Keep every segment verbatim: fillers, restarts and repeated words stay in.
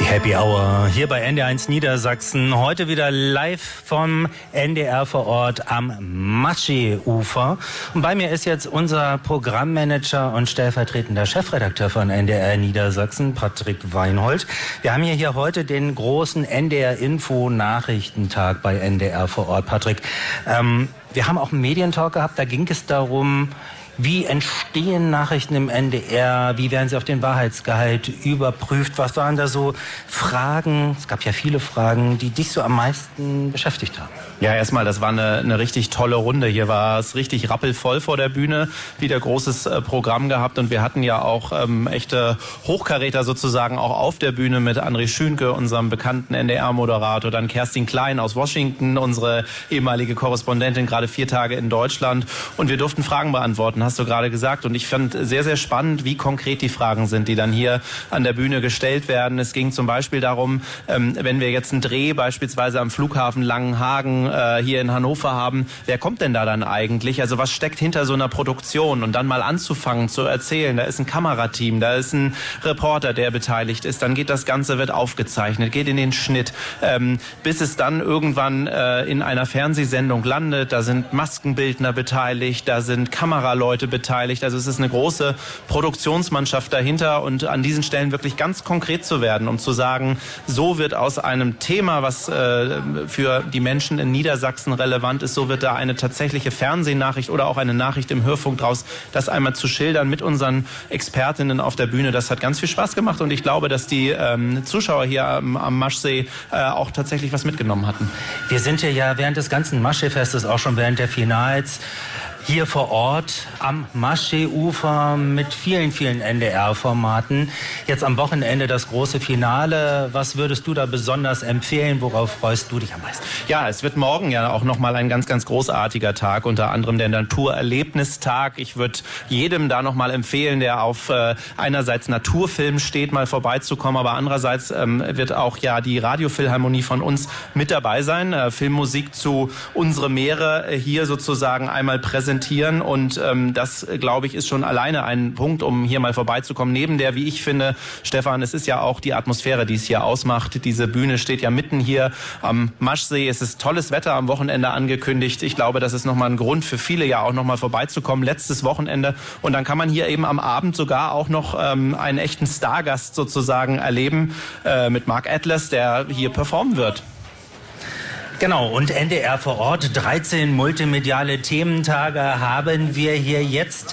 Happy Hour hier bei N D R eins Niedersachsen. Heute wieder live vom N D R vor Ort am Maschsee-Ufer. Und bei mir ist jetzt unser Programmmanager und stellvertretender Chefredakteur von N D R Niedersachsen, Patrick Weinhold. Wir haben hier, hier heute den großen N D R-Info-Nachrichtentag bei N D R vor Ort. Patrick, ähm, wir haben auch einen Medientalk gehabt, da ging es darum, wie entstehen Nachrichten im N D R? Wie werden sie auf den Wahrheitsgehalt überprüft? Was waren da so Fragen? Es gab ja viele Fragen, die dich so am meisten beschäftigt haben. Ja, erstmal, das war eine, eine richtig tolle Runde. Hier war es richtig rappelvoll vor der Bühne. Wieder großes äh, Programm gehabt. Und wir hatten ja auch ähm, echte Hochkaräter sozusagen auch auf der Bühne mit André Schünke, unserem bekannten N D R-Moderator. Dann Kerstin Klein aus Washington, unsere ehemalige Korrespondentin, gerade vier Tage in Deutschland. Und wir durften Fragen beantworten, hast du gerade gesagt. Und ich fand sehr, sehr spannend, wie konkret die Fragen sind, die dann hier an der Bühne gestellt werden. Es ging zum Beispiel darum, ähm, wenn wir jetzt einen Dreh beispielsweise am Flughafen Langenhagen äh, hier in Hannover haben, wer kommt denn da dann eigentlich? Also was steckt hinter so einer Produktion? Und dann mal anzufangen zu erzählen, da ist ein Kamerateam, da ist ein Reporter, der beteiligt ist. Dann geht das Ganze, wird aufgezeichnet, geht in den Schnitt, ähm, bis es dann irgendwann äh, in einer Fernsehsendung landet. Da sind Maskenbildner beteiligt, da sind Kameraleute beteiligt. Also es ist eine große Produktionsmannschaft dahinter und an diesen Stellen wirklich ganz konkret zu werden, um zu sagen, so wird aus einem Thema, was äh, für die Menschen in Niedersachsen relevant ist, so wird da eine tatsächliche Fernsehnachricht oder auch eine Nachricht im Hörfunk draus, das einmal zu schildern mit unseren Expertinnen auf der Bühne. Das hat ganz viel Spaß gemacht und ich glaube, dass die ähm, Zuschauer hier am, am Maschsee äh, auch tatsächlich was mitgenommen hatten. Wir sind hier ja während des ganzen Maschsee-Festes, auch schon während der Finals, hier vor Ort am Maschsee-Ufer mit vielen, vielen N D R-Formaten. Jetzt am Wochenende das große Finale. Was würdest du da besonders empfehlen? Worauf freust du dich am meisten? Ja, es wird morgen ja auch nochmal ein ganz, ganz großartiger Tag, unter anderem der Naturerlebnistag. Ich würde jedem da nochmal empfehlen, der auf äh, einerseits Naturfilm steht, mal vorbeizukommen, aber andererseits ähm, wird auch ja die Radiophilharmonie von uns mit dabei sein. Äh, Filmmusik zu Unsere Meere äh, hier sozusagen einmal präsentieren. Und ähm, das, glaube ich, ist schon alleine ein Punkt, um hier mal vorbeizukommen. Neben der, wie ich finde, Stefan, es ist ja auch die Atmosphäre, die es hier ausmacht. Diese Bühne steht ja mitten hier am Maschsee. Es ist tolles Wetter am Wochenende angekündigt. Ich glaube, das ist nochmal ein Grund für viele, ja auch nochmal vorbeizukommen. Letztes Wochenende. Und dann kann man hier eben am Abend sogar auch noch ähm, einen echten Stargast sozusagen erleben äh, mit Mark Atlas, der hier performen wird. Genau, und N D R vor Ort, dreizehn multimediale Thementage haben wir hier jetzt.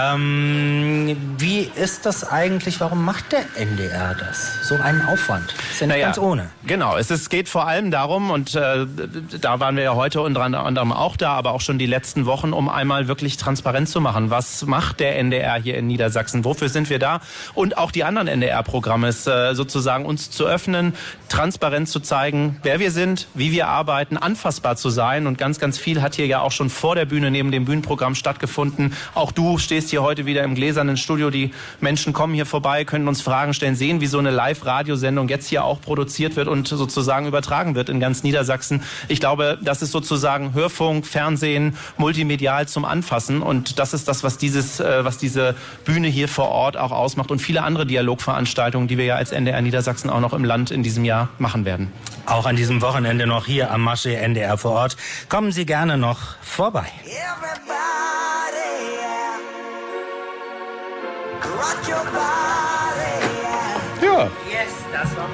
Ähm, wie ist das eigentlich, warum macht der N D R das? So einen Aufwand? Ist ja nicht naja, ganz ohne. Genau, es ist, geht vor allem darum, und äh, da waren wir ja heute unter anderem auch da, aber auch schon die letzten Wochen, um einmal wirklich transparent zu machen. Was macht der N D R hier in Niedersachsen? Wofür sind wir da? Und auch die anderen N D R-Programme, äh, sozusagen uns zu öffnen, transparent zu zeigen, wer wir sind, wie wir arbeiten, anfassbar zu sein. Und ganz, ganz viel hat hier ja auch schon vor der Bühne neben dem Bühnenprogramm stattgefunden. Auch du stehst hier heute wieder im gläsernen Studio. Die Menschen kommen hier vorbei, können uns Fragen stellen, sehen, wie so eine Live-Radiosendung jetzt hier auch produziert wird und sozusagen übertragen wird in ganz Niedersachsen. Ich glaube, das ist sozusagen Hörfunk, Fernsehen, multimedial zum Anfassen. Und das ist das, was dieses, was diese Bühne hier vor Ort auch ausmacht. Und viele andere Dialogveranstaltungen, die wir ja als N D R Niedersachsen auch noch im Land in diesem Jahr machen werden. Auch an diesem Wochenende noch hier am Maschsee N D R vor Ort. Kommen Sie gerne noch vorbei. Ja. Yes, das war